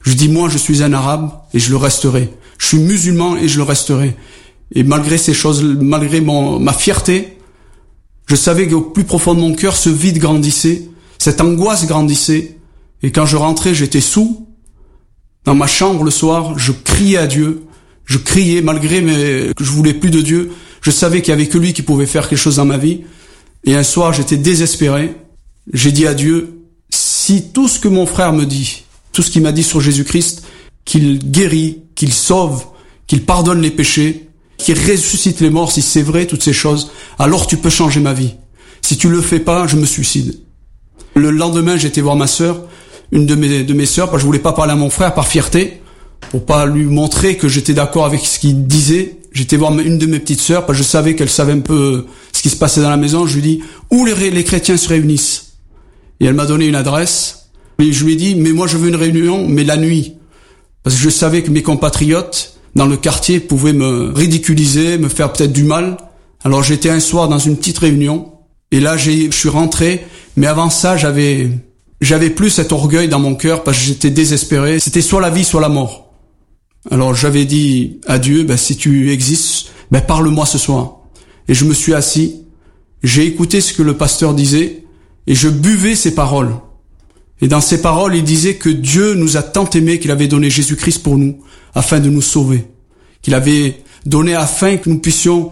Je dis, moi, je suis un arabe et je le resterai. Je suis musulman et je le resterai. Et malgré ces choses, malgré ma fierté, je savais qu'au plus profond de mon cœur, ce vide grandissait, cette angoisse grandissait. Et quand je rentrais, j'étais saoul. Dans ma chambre le soir, je criais à Dieu. Je criais malgré que je voulais plus de Dieu. Je savais qu'il y avait que lui qui pouvait faire quelque chose dans ma vie. Et un soir, j'étais désespéré. J'ai dit à Dieu, si tout ce que mon frère me dit, tout ce qu'il m'a dit sur Jésus-Christ, qu'il guérit, qu'il sauve, qu'il pardonne les péchés, qu'il ressuscite les morts, si c'est vrai, toutes ces choses, alors tu peux changer ma vie. Si tu le fais pas, je me suicide. Le lendemain, j'étais voir ma sœur, une de mes sœurs, parce que je voulais pas parler à mon frère par fierté, pour pas lui montrer que j'étais d'accord avec ce qu'il disait. J'étais voir une de mes petites sœurs, parce que je savais qu'elle savait un peu ce qui se passait dans la maison. Je lui dis, où les chrétiens se réunissent? Et elle m'a donné une adresse. Et je lui ai dit, mais moi je veux une réunion, mais la nuit. Parce que je savais que mes compatriotes, dans le quartier, pouvaient me ridiculiser, me faire peut-être du mal. Alors j'étais un soir dans une petite réunion. Et là, je suis rentré. Mais avant ça, j'avais plus cet orgueil dans mon cœur, parce que j'étais désespéré. C'était soit la vie, soit la mort. Alors j'avais dit à Dieu, si tu existes, parle-moi ce soir. Et je me suis assis, j'ai écouté ce que le pasteur disait, et je buvais ses paroles. Et dans ses paroles, il disait que Dieu nous a tant aimés qu'il avait donné Jésus-Christ pour nous, afin de nous sauver. Qu'il avait donné afin que nous puissions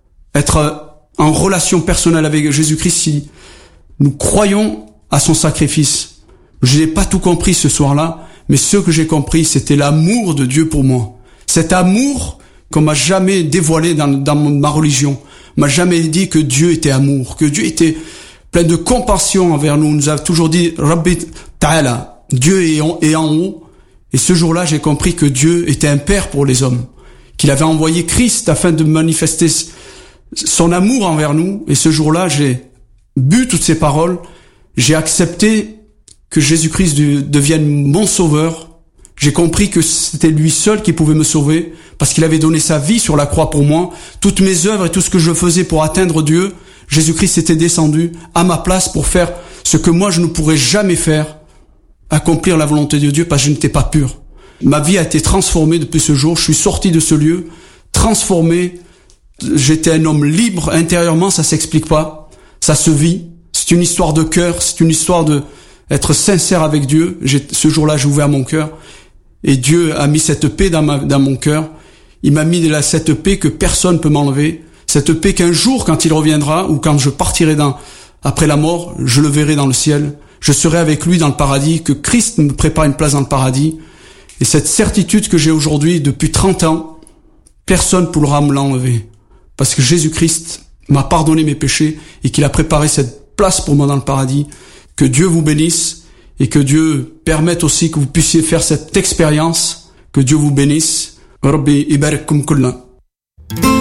être en relation personnelle avec Jésus-Christ si nous croyons à son sacrifice. Je n'ai pas tout compris ce soir-là, mais ce que j'ai compris, c'était l'amour de Dieu pour moi. Cet amour qu'on m'a jamais dévoilé dans ma religion. On m'a jamais dit que Dieu était amour, que Dieu était plein de compassion envers nous. On nous a toujours dit, Rabbi Ta'ala, Dieu est en haut. Et ce jour-là, j'ai compris que Dieu était un père pour les hommes. Qu'il avait envoyé Christ afin de manifester son amour envers nous. Et ce jour-là, j'ai bu toutes ces paroles. J'ai accepté que Jésus-Christ devienne mon sauveur. J'ai compris que c'était lui seul qui pouvait me sauver, parce qu'il avait donné sa vie sur la croix pour moi. Toutes mes œuvres et tout ce que je faisais pour atteindre Dieu, Jésus-Christ était descendu à ma place pour faire ce que moi je ne pourrais jamais faire, accomplir la volonté de Dieu, parce que je n'étais pas pur. Ma vie a été transformée depuis ce jour. Je suis sorti de ce lieu, transformé. J'étais un homme libre intérieurement, ça s'explique pas. Ça se vit. C'est une histoire de cœur, c'est une histoire de être sincère avec Dieu. Ce jour-là, j'ai ouvert mon cœur et Dieu a mis cette paix dans mon cœur. Il m'a mis cette paix que personne peut m'enlever. Cette paix qu'un jour, quand il reviendra ou quand je partirai après la mort, je le verrai dans le ciel. Je serai avec lui dans le paradis, que Christ me prépare une place dans le paradis. Et cette certitude que j'ai aujourd'hui depuis 30 ans, personne ne pourra me l'enlever. Parce que Jésus-Christ m'a pardonné mes péchés et qu'il a préparé cette place pour moi dans le paradis. Que Dieu vous bénisse et que Dieu permette aussi que vous puissiez faire cette expérience. Que Dieu vous bénisse. Rabbi ibarakkum kulna.